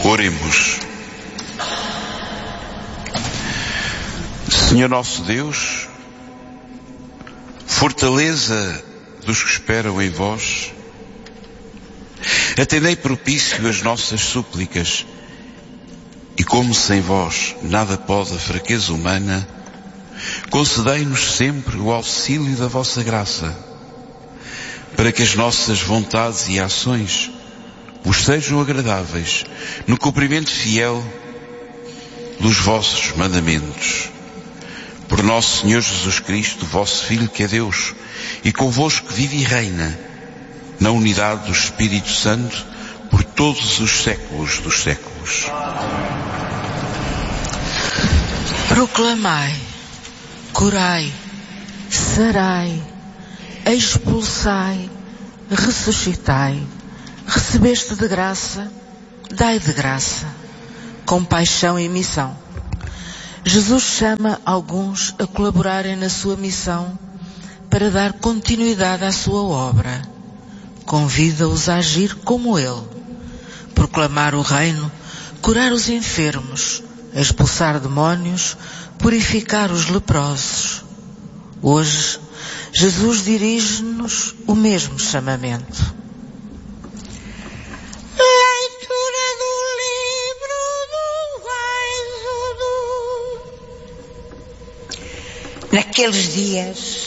Oremos. Senhor nosso Deus, fortaleza dos que esperam em vós, atendei propício as nossas súplicas, e como sem vós nada pode a fraqueza humana, concedei-nos sempre o auxílio da vossa graça, para que as nossas vontades e ações vos sejam agradáveis no cumprimento fiel dos vossos mandamentos. Por nosso Senhor Jesus Cristo, vosso Filho, que é Deus, e convosco vive e reina, na unidade do Espírito Santo, por todos os séculos dos séculos. Proclamai, curai, sarai, expulsai, ressuscitai. Recebeste de graça, dai de graça. Compaixão e missão. Jesus chama alguns a colaborarem na sua missão para dar continuidade à sua obra. Convida-os a agir como Ele. Proclamar o reino, curar os enfermos, expulsar demónios, purificar os leprosos. Hoje, Jesus dirige-nos o mesmo chamamento. Naqueles dias,